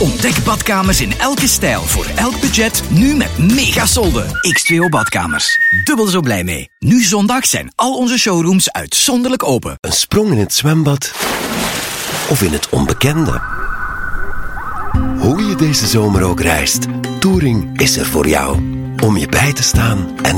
Ontdek badkamers in elke stijl voor elk budget. Nu met mega solden. X2O Badkamers. Dubbel zo blij mee. Nu zondag zijn al onze showrooms uitzonderlijk open. Een sprong in het zwembad of in het onbekende. Hoe je deze zomer ook reist, Touring is er voor jou. Om je bij te staan en